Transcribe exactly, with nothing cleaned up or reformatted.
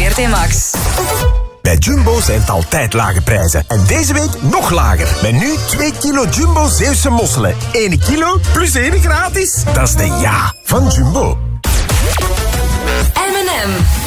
R T Max. Bij Jumbo zijn het altijd lage prijzen. En deze week nog lager. Met nu twee kilo Jumbo Zeeuwse mosselen. één kilo plus één gratis. Dat is de ja van Jumbo. M en M.